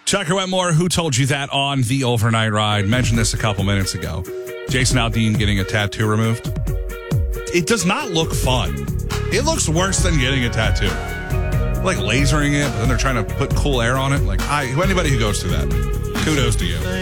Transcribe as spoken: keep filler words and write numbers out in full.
Tucker Wetmore, who told you that on the overnight ride? Mentioned this a couple minutes ago. Jason Aldean getting a tattoo removed. It does not look fun. It looks worse than getting a tattoo. Like lasering it, but then they're trying to put cool air on it. Like, I, anybody who goes through that, kudos to you.